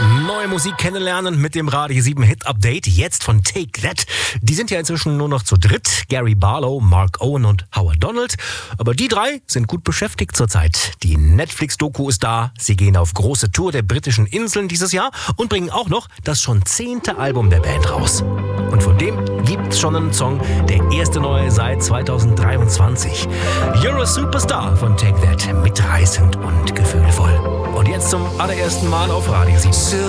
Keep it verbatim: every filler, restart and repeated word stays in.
Neue Musik kennenlernen mit dem Radio sieben Hit Update, jetzt von Take That. Die sind ja inzwischen nur noch zu dritt, Gary Barlow, Mark Owen und Howard Donald. Aber die drei sind gut beschäftigt zurzeit. Die Netflix-Doku ist da, sie gehen auf große Tour der britischen Inseln dieses Jahr und bringen auch noch das schon zehnte Album der Band raus. Und von dem gibt's schon einen Song, der erste neue seit zweitausenddreiundzwanzig. You're a Superstar von Take That, mitreißend und gefühlvoll. Und jetzt zum allerersten Mal auf Radio sieben.